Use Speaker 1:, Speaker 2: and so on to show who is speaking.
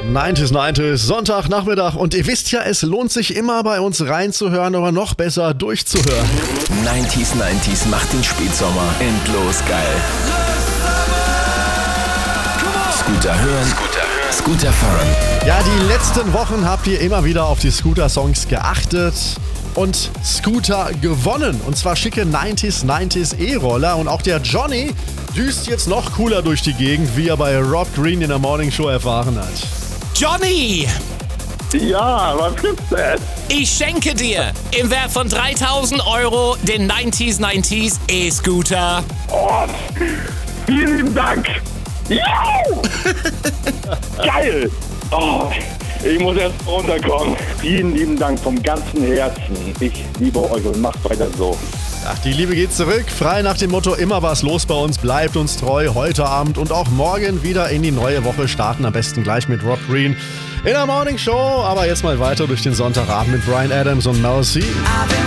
Speaker 1: 90s, Sonntagnachmittag und ihr wisst ja, es lohnt sich immer bei uns reinzuhören, aber noch besser durchzuhören.
Speaker 2: 90s macht den Spätsommer endlos geil. Scooter hören, Scooter fahren.
Speaker 1: Ja, die letzten Wochen habt ihr immer wieder auf die Scooter-Songs geachtet und Scooter gewonnen. Und zwar schicke 90s E-Roller und auch der Johnny düst jetzt noch cooler durch die Gegend, wie er bei Rob Green in der Morning Show erfahren hat.
Speaker 3: Johnny!
Speaker 4: Ja, was gibt's denn?
Speaker 3: Ich schenke dir im Wert von 3.000 € den 90s E-Scooter.
Speaker 4: Oh, vielen lieben Dank. Jau! Geil! Oh, ich muss erst runterkommen. Vielen lieben Dank vom ganzen Herzen. Ich liebe euch und macht weiter so.
Speaker 1: Ach, die Liebe geht zurück. Frei nach dem Motto, immer was los bei uns, bleibt uns treu. Heute Abend und auch morgen wieder in die neue Woche starten. Am besten gleich mit Rob Green in der Morning Show. Aber jetzt mal weiter durch den Sonntagabend mit Bryan Adams und Mel C.